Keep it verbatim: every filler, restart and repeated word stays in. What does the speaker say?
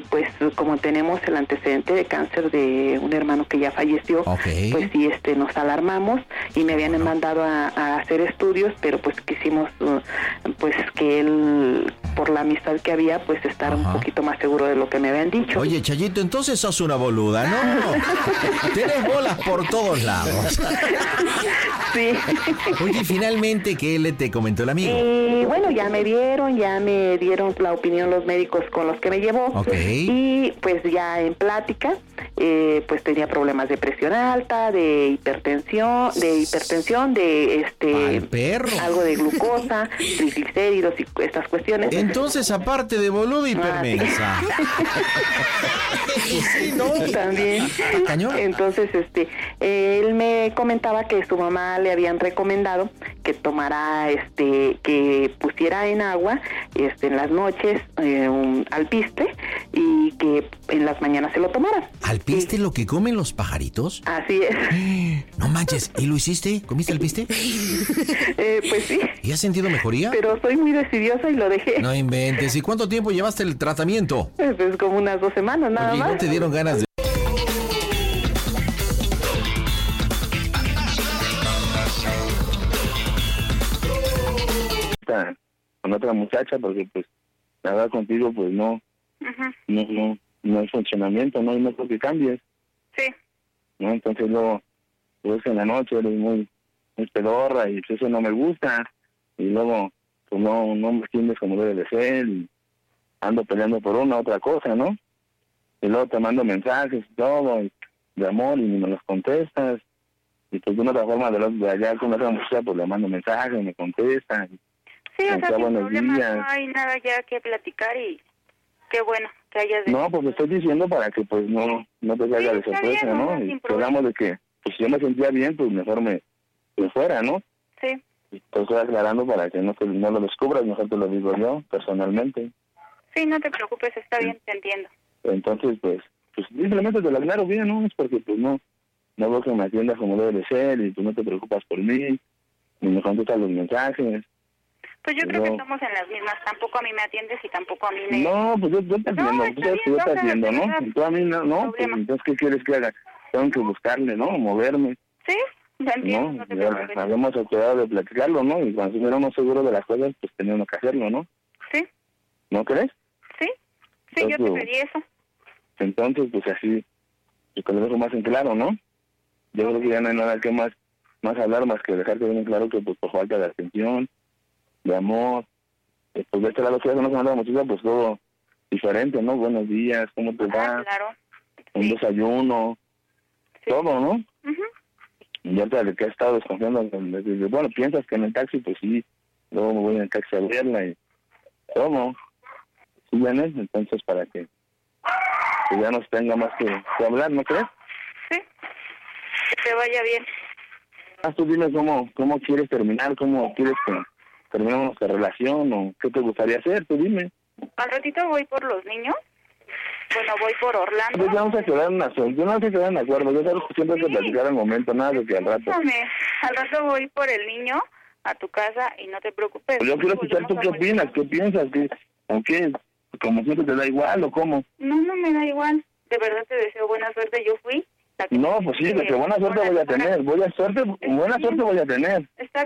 pues como tenemos el antecedente de cáncer de un hermano que ya falleció, okay. pues sí, este, nos alarmamos y me habían mandado a, a hacer estudios, pero pues quisimos, uh, pues que él, por la amistad que había, pues estar Ajá. un poquito más seguro de lo que me habían dicho. Oye, Chayito, entonces sos una boluda, ¿no? Tienes bolas por todos lados. Sí. Oye, finalmente, ¿qué le te comentó el amigo? Y bueno, ya me vieron, ya me dieron la opinión los médicos con los que me llevó. Okay. Y pues ya en plática, eh, pues tenía problemas de presión alta, de hipertensión, de hipertensión, de este ¡Al perro! Algo de glucosa, triglicéridos y estas cuestiones. Entonces, aparte de boludo, hipermensa. Ah, sí. Sí, ¿no? También. ¿Cañón? Entonces, este, eh, él me comentaba que su mamá le habían recomendado que tomara, este, que pusiera en agua, este, en las noches eh, un alpiste y que en las mañanas se lo tomara. ¿Alpiste sí. lo que comen los pajaritos? Así es. No manches, ¿y lo hiciste? ¿Comiste alpiste? eh, pues sí. ¿Y has sentido mejoría? Pero soy muy decidiosa y lo dejé. No inventes. ¿Y cuánto tiempo llevaste el tratamiento? Pues, pues como unas dos semanas, nada Oye, más. ¿no te dieron ganas de...? Con otra muchacha, porque pues la verdad contigo pues no, uh-huh. no, no, no hay funcionamiento, no, no creo que cambies. Sí. ¿No? Entonces luego, pues en la noche eres muy, muy pedorra y pues, eso no me gusta, y luego pues no, no me entiendes como debe de ser, y ando peleando por una otra cosa, ¿no? Y luego te mando mensajes y todo, y, de amor, y ni me los contestas, y pues de una otra forma de, los, de allá con otra muchacha pues le mando mensajes, me contestan. Sí, o sea, sin problema, días. No hay nada ya que platicar y qué bueno que hayas... No, pues me estoy diciendo para que pues no no te caiga sí, de sorpresa, bien, ¿no? no, Y quedamos de que, pues si yo me sentía bien, pues mejor me, me fuera, ¿no? Sí. Y te estoy aclarando para que no, te, no lo descubras, mejor te lo digo yo, personalmente. Sí, no te preocupes, está sí. bien, te entiendo. Entonces, pues, pues simplemente te lo aclaro bien, ¿no? Es porque pues no, no veo que me atiendas como debe de ser y tú no te preocupas por mí, ni me contestas los mensajes. Pues yo creo no. que estamos en las mismas, tampoco a mí me atiendes y tampoco a mí me... No, pues yo, yo te atiendo, no, tú sabes que yo te atiendo, ¿no? Y tú a mí no, no pues entonces ¿qué quieres que haga? Tengo que buscarle, ¿no? Moverme. Sí, te entiendo, no, no te preocupes. Habíamos cuidado de platicarlo, ¿no? Y cuando estuviéramos seguros de las cosas, pues teníamos que hacerlo, ¿no? Sí. ¿No crees? Sí, sí, entonces, yo te pedí eso. Entonces, pues así, pues te lo dejo más en claro, ¿no? Yo creo que ya no hay nada que más, más hablar, más que dejarte bien claro que pues por falta de atención, de amor, pues de este lado que ya conocen a la muchacha, pues todo diferente, ¿no? Buenos días, ¿cómo te va? Ah, claro. Un sí. desayuno, sí. todo, ¿no? Uh-huh. Y ya te que has estado desconfiando, bueno, piensas que en el taxi, pues sí, luego me voy en el taxi a verla y todo, ¿sí vienes? Entonces para que, que ya nos tenga más que, que hablar, ¿no crees? Sí, que te vaya bien. Ah, tú dime cómo, cómo quieres terminar, cómo quieres que terminemos nuestra relación o qué te gustaría hacer, tú dime. Al ratito voy por los niños. Bueno, voy por Orlando. Pues vamos a quedar en una yo no sé quedar en acuerdo, yo sabes que siempre hay que platicar al momento, nada de que al rato. Al rato voy por el niño a tu casa y no te preocupes. Pues yo quiero escuchar tú qué opinas, qué piensas, qué, o qué, como siempre te da igual o cómo. No, no me da igual, de verdad te deseo buena suerte, yo fui. No, pues sí, de que buena suerte voy a tener, voy a suerte, buena suerte voy a tener. Está